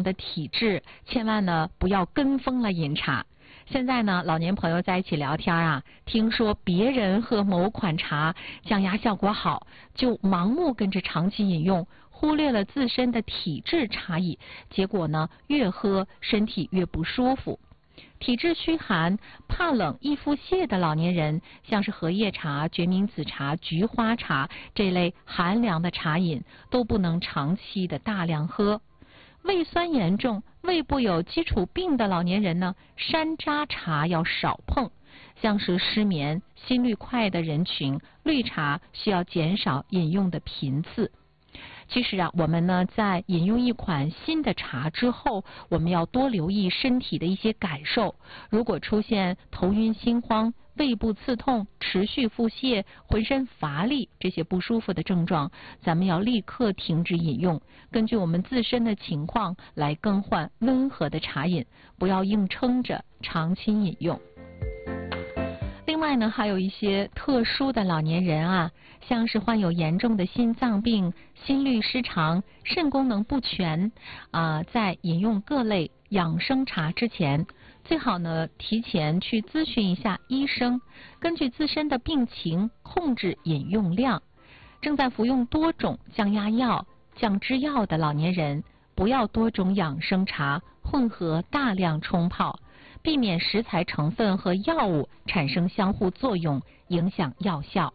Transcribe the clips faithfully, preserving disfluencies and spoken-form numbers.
同的体质，千万呢不要跟风了饮茶。现在呢，老年朋友在一起聊天啊，听说别人喝某款茶降压效果好，就盲目跟着长期饮用，忽略了自身的体质差异，结果呢，越喝身体越不舒服。体质虚寒、怕冷、易腹泻的老年人，像是荷叶茶、决明子茶、菊花茶这类寒凉的茶饮，都不能长期的大量喝。胃酸严重、胃部有基础病的老年人呢，山楂茶要少碰。像是失眠、心率快的人群，绿茶需要减少饮用的频次。其实啊，我们呢在饮用一款新的茶之后，我们要多留意身体的一些感受。如果出现头晕心慌、胃部刺痛、持续腹泻、浑身乏力这些不舒服的症状，咱们要立刻停止饮用，根据我们自身的情况来更换温和的茶饮，不要硬撑着长期饮用。另外呢，还有一些特殊的老年人啊，像是患有严重的心脏病、心律失常、肾功能不全啊、呃，在饮用各类养生茶之前，最好呢提前去咨询一下医生，根据自身的病情控制饮用量。正在服用多种降压药、降脂药的老年人，不要多种养生茶混合大量冲泡，避免食材成分和药物产生相互作用，影响药效。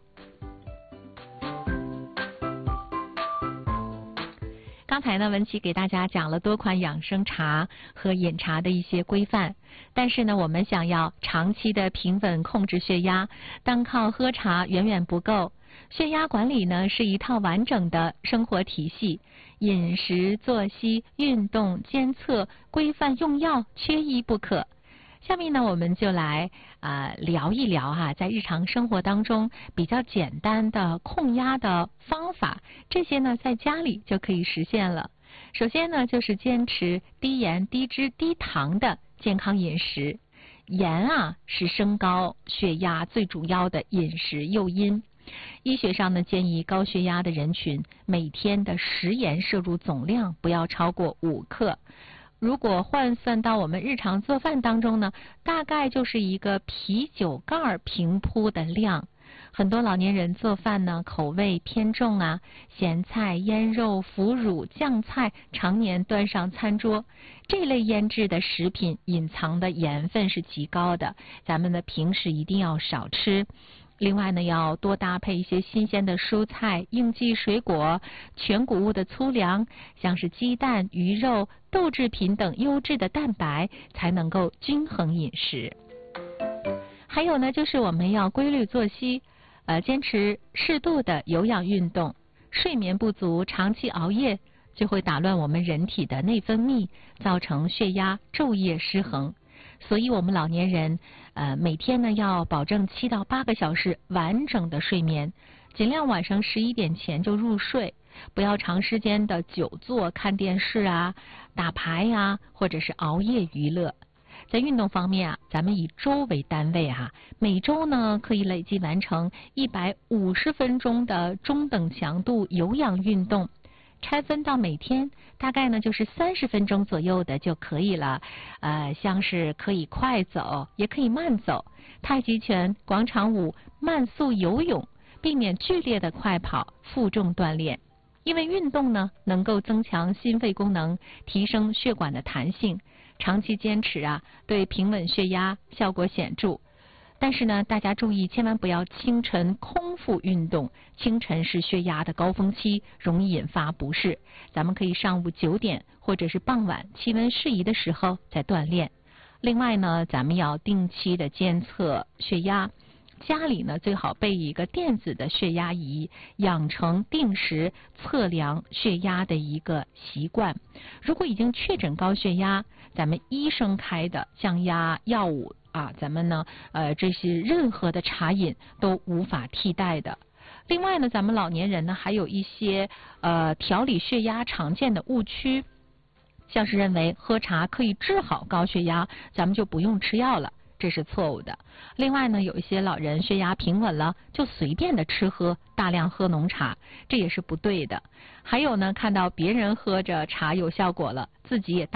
刚才呢，文琪给大家讲了多款养生茶和饮茶的一些规范，但是呢，我们想要长期的平稳控制血压，单靠喝茶远远不够。血压管理呢是一套完整的生活体系，饮食、作息、运动、监测、规范用药缺一不可。下面呢，我们就来啊、呃、聊一聊哈、啊，在日常生活当中比较简单的控压的方法，这些呢在家里就可以实现了。首先呢，就是坚持低盐、低脂、低糖的健康饮食。盐啊是升高血压最主要的饮食诱因。医学上呢，建议高血压的人群每天的食盐摄入总量不要超过五克。如果换算到我们日常做饭当中呢，大概就是一个啤酒盖平铺的量。很多老年人做饭呢，口味偏重啊，咸菜、腌肉、腐乳、酱菜常年端上餐桌，这类腌制的食品隐藏的盐分是极高的，咱们呢平时一定要少吃。另外呢，要多搭配一些新鲜的蔬菜、应季水果、全谷物的粗粮，像是鸡蛋、鱼肉、豆制品等优质的蛋白，才能够均衡饮食。还有呢，就是我们要规律作息，呃，坚持适度的有氧运动。睡眠不足、长期熬夜就会打乱我们人体的内分泌，造成血压昼夜失衡。所以我们老年人呃每天呢要保证七到八个小时完整的睡眠，尽量晚上十一点前就入睡，不要长时间的久坐看电视啊、打牌呀、啊，或者是熬夜娱乐。在运动方面啊，咱们以周为单位啊，每周呢可以累计完成一百五十分钟的中等强度有氧运动。拆分到每天大概呢就是三十分钟左右的就可以了，呃，像是可以快走，也可以慢走，太极拳、广场舞、慢速游泳，避免剧烈的快跑、负重锻炼。因为运动呢能够增强心肺功能，提升血管的弹性，长期坚持啊，对平稳血压效果显著。但是呢，大家注意，千万不要清晨空腹运动，清晨是血压的高峰期，容易引发不适。咱们可以上午九点或者是傍晚气温适宜的时候再锻炼。另外呢，咱们要定期的监测血压，家里呢最好备一个电子的血压仪，养成定时测量血压的一个习惯。如果已经确诊高血压，咱们医生开的降压药物啊，咱们呢呃这些任何的茶饮都无法替代的。另外呢，咱们老年人呢还有一些呃调理血压常见的误区，像是认为喝茶可以治好高血压，咱们就不用吃药了，这是错误的。另外呢，有一些老人血压平稳了，就随便的吃喝，大量喝浓茶，这也是不对的。还有呢，看到别人喝着茶有效果了，自己也